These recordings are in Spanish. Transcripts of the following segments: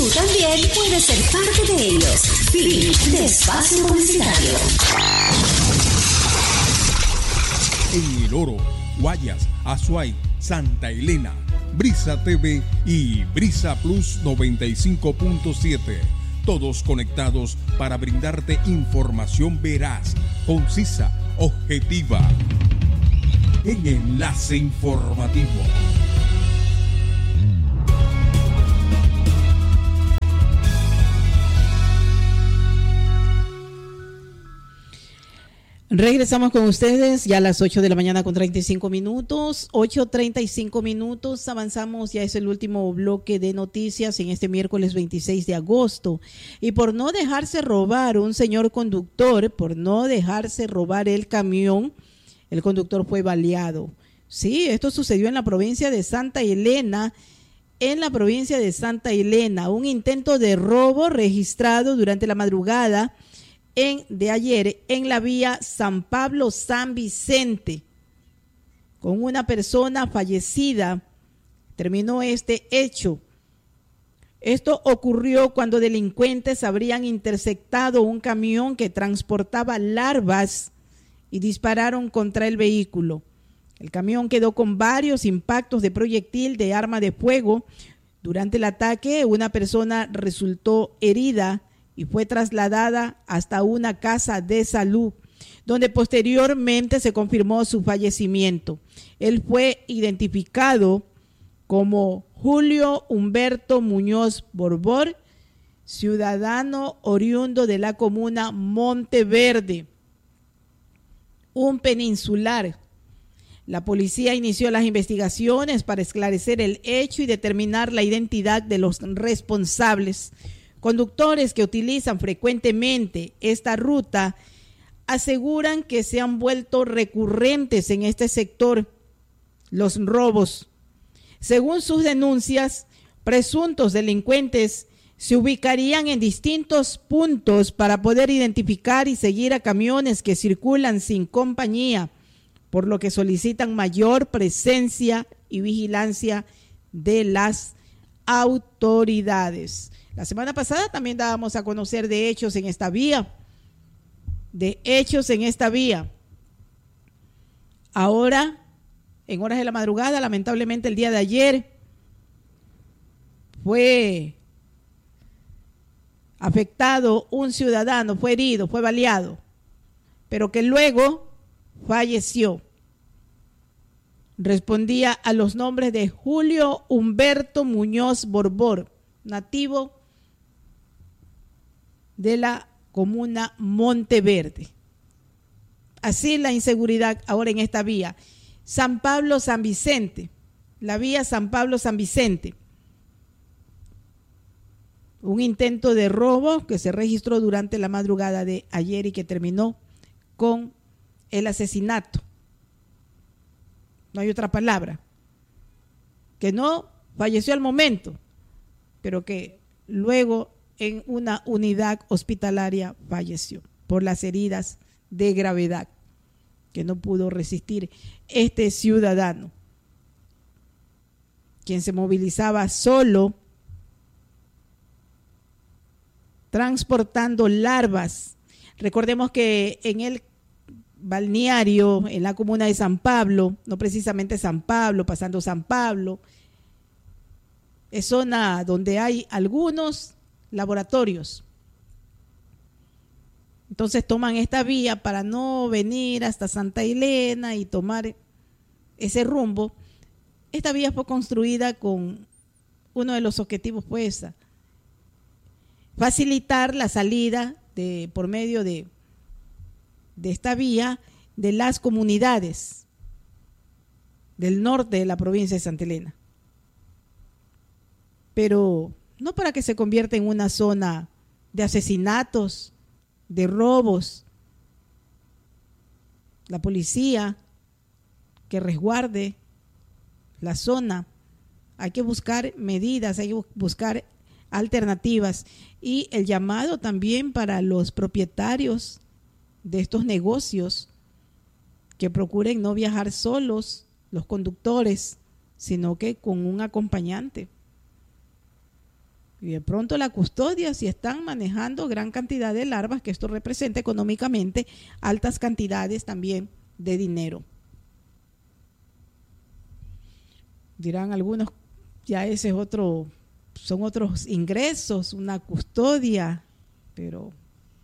Tú también puedes ser parte de ellos. Fin de espacio publicitario. En El Oro, Guayas, Azuay, Santa Elena, Brisa TV y Brisa Plus 95.7. Todos conectados para brindarte información veraz, concisa, objetiva. En Enlace Informativo. Regresamos con ustedes ya a las 8 de la mañana con 35 minutos, 8:35 minutos, avanzamos, ya es el último bloque de noticias en este miércoles 26 de agosto. Y por no dejarse robar un señor conductor, por no dejarse robar el camión, el conductor fue baleado. Sí, esto sucedió en la provincia de Santa Elena. En la provincia de Santa Elena, un intento de robo registrado durante la madrugada de ayer en la vía San Pablo-San Vicente, con una persona fallecida. Terminó este hecho. Esto ocurrió cuando delincuentes habrían interceptado un camión que transportaba larvas y dispararon contra el vehículo. El camión quedó con varios impactos de proyectil de arma de fuego. Durante el ataque, una persona resultó herida y fue trasladada hasta una casa de salud, donde posteriormente se confirmó su fallecimiento. Él fue identificado como Julio Humberto Muñoz Borbor, ciudadano oriundo de la comuna Monteverde, un peninsular. La policía inició las investigaciones para esclarecer el hecho y determinar la identidad de los responsables. Conductores que utilizan frecuentemente esta ruta aseguran que se han vuelto recurrentes en este sector los robos. Según sus denuncias, presuntos delincuentes se ubicarían en distintos puntos para poder identificar y seguir a camiones que circulan sin compañía, por lo que solicitan mayor presencia y vigilancia de las autoridades. La semana pasada también dábamos a conocer de hechos en esta vía. Ahora, en horas de la madrugada, lamentablemente el día de ayer, fue afectado un ciudadano, fue herido, fue baleado, pero que luego falleció. Respondía a los nombres de Julio Humberto Muñoz Borbor, nativo de la comuna Monteverde. Así la inseguridad ahora en esta vía. San Pablo-San Vicente, la vía San Pablo-San Vicente. Un intento de robo que se registró durante la madrugada de ayer y que terminó con el asesinato. No hay otra palabra. Que no falleció al momento, pero que luego en una unidad hospitalaria falleció por las heridas de gravedad que no pudo resistir este ciudadano, quien se movilizaba solo transportando larvas. Recordemos que en el balneario, en la comuna de San Pablo, no precisamente San Pablo, pasando San Pablo, es zona donde hay algunos laboratorios. Entonces toman esta vía para no venir hasta Santa Elena y tomar ese rumbo. Esta vía fue construida con uno de los objetivos, pues, facilitar la salida por medio de esta vía de las comunidades del norte de la provincia de Santa Elena. Pero no para que se convierta en una zona de asesinatos, de robos. La policía que resguarde la zona. Hay que buscar medidas, hay que buscar alternativas. Y el llamado también para los propietarios de estos negocios que procuren no viajar solos, los conductores, sino que con un acompañante. Y de pronto la custodia, si están manejando gran cantidad de larvas, que esto representa económicamente altas cantidades también de dinero. Dirán algunos, ya ese es son otros ingresos, una custodia, pero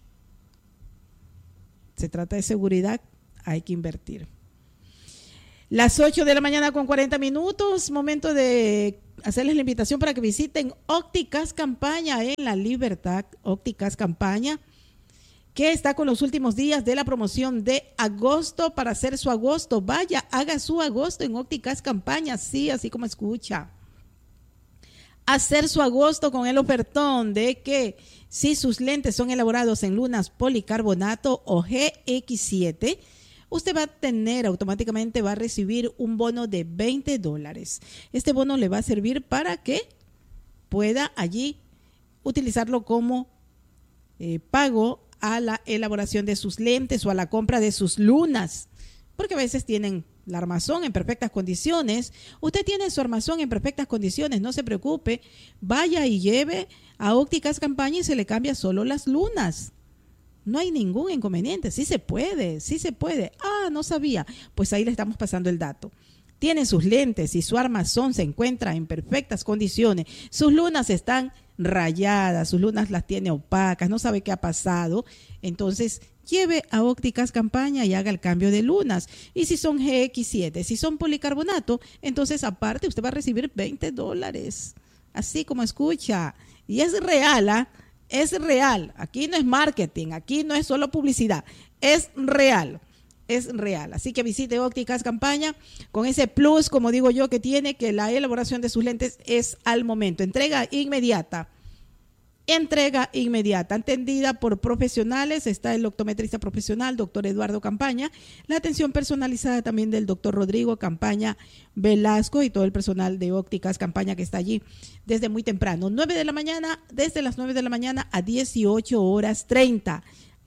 se trata de seguridad, hay que invertir. Las 8 de la mañana con 40 minutos, momento de hacerles la invitación para que visiten Ópticas Campaña en La Libertad. Ópticas Campaña, que está con los últimos días de la promoción de agosto para hacer su agosto. Vaya, haga su agosto en Ópticas Campaña, sí, así como escucha. Hacer su agosto con el ofertón de que si sus lentes son elaborados en lunas policarbonato o GX7, usted va a tener automáticamente, va a recibir un bono de $20. Este bono le va a servir para que pueda allí utilizarlo como pago a la elaboración de sus lentes o a la compra de sus lunas, porque a veces tienen la armazón en perfectas condiciones. Usted tiene su armazón en perfectas condiciones, no se preocupe, vaya y lleve a Ópticas Campaña y se le cambia solo las lunas. No hay ningún inconveniente, sí se puede, sí se puede. Ah, no sabía. Pues ahí le estamos pasando el dato. Tiene sus lentes y su armazón se encuentra en perfectas condiciones. Sus lunas están rayadas, sus lunas las tiene opacas, no sabe qué ha pasado. Entonces, lleve a Ópticas Campaña y haga el cambio de lunas. Y si son GX7, si son policarbonato, entonces aparte usted va a recibir $20. Así como escucha. Y es real, ¿ah? Es real, aquí no es marketing, aquí no es solo publicidad, es real, así que visite Ópticas Campaña con ese plus, como digo yo, que tiene, que la elaboración de sus lentes es al momento, entrega inmediata, atendida por profesionales. Está el optometrista profesional, doctor Eduardo Campaña, la atención personalizada también del doctor Rodrigo Campaña Velasco y todo el personal de Ópticas Campaña que está allí desde muy temprano, desde las 9 de la mañana a 18:30.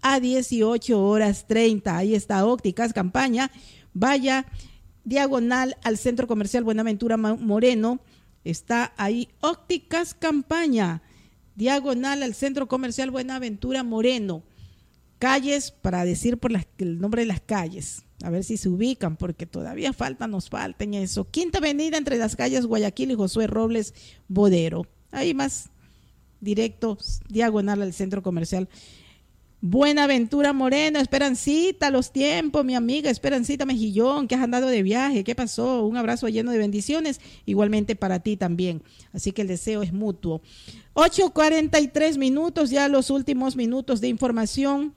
Ahí está Ópticas Campaña. Vaya diagonal al Centro Comercial Buenaventura Moreno, está ahí Ópticas Campaña, diagonal al Centro Comercial Buenaventura Moreno. Calles, para decir por el nombre de las calles, a ver si se ubican, porque todavía nos faltan eso. Quinta Avenida entre las calles Guayaquil y Josué Robles Bodero. Ahí más directo, diagonal al Centro Comercial Buenaventura Moreno. Esperancita, los tiempos, mi amiga Esperancita Mejillón, que has andado de viaje, ¿qué pasó? Un abrazo lleno de bendiciones, igualmente para ti también, así que el deseo es mutuo. 8:43 minutos, ya los últimos minutos de información.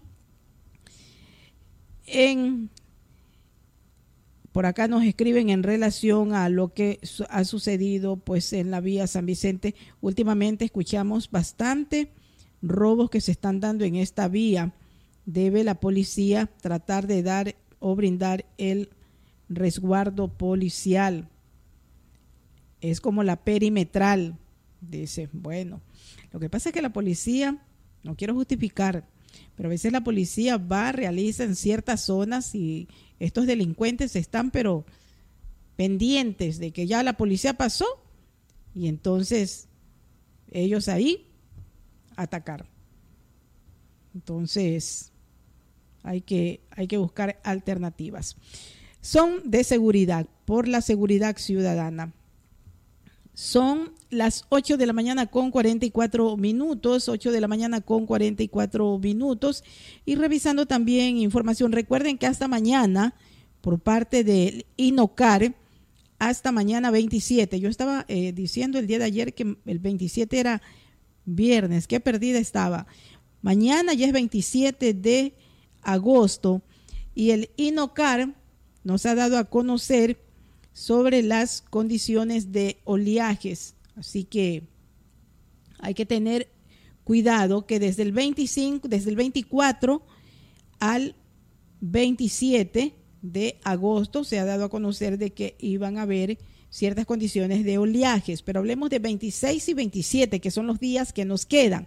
Por acá nos escriben en relación a lo que ha sucedido pues en la vía San Vicente. Últimamente escuchamos bastante robos que se están dando en esta vía. Debe la policía tratar de dar o brindar el resguardo policial. Es como la perimetral. Dice, bueno, lo que pasa es que la policía, no quiero justificar, pero a veces la policía realiza en ciertas zonas y estos delincuentes están pero pendientes de que ya la policía pasó y entonces ellos ahí atacar. Entonces hay que buscar alternativas. Son de seguridad, por la seguridad ciudadana. Son las 8 de la mañana con 44 minutos, 8 de la mañana con 44 minutos. Y revisando también información, recuerden que hasta mañana, por parte del INOCAR, hasta mañana 27. Yo estaba diciendo el día de ayer que el 27 era viernes, qué perdida estaba. Mañana ya es 27 de agosto y el INOCAR nos ha dado a conocer sobre las condiciones de oleajes. Así que hay que tener cuidado que desde el 24 al 27 de agosto se ha dado a conocer de que iban a haber ciertas condiciones de oleajes, pero hablemos de 26 y 27, que son los días que nos quedan.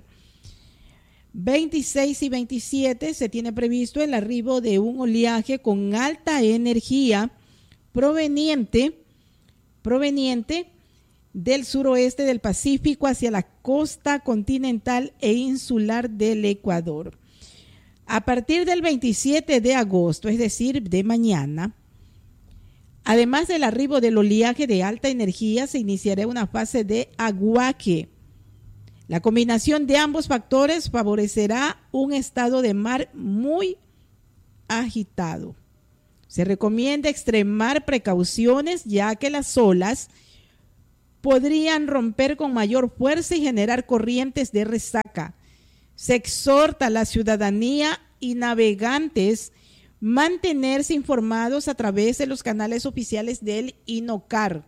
26 y 27 se tiene previsto el arribo de un oleaje con alta energía proveniente del suroeste del Pacífico hacia la costa continental e insular del Ecuador. A partir del 27 de agosto, es decir, de mañana, además del arribo del oleaje de alta energía, se iniciará una fase de aguaje. La combinación de ambos factores favorecerá un estado de mar muy agitado. Se recomienda extremar precauciones, ya que las olas podrían romper con mayor fuerza y generar corrientes de resaca. Se exhorta a la ciudadanía y navegantes mantenerse informados a través de los canales oficiales del INOCAR.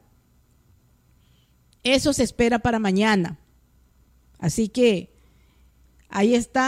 Eso se espera para mañana. Así que ahí está